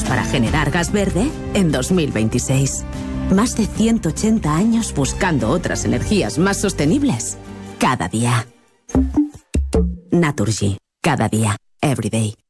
para generar gas verde en 2026. Más de 180 años buscando otras energías más sostenibles. Cada día. Naturgy. Cada día. Every day.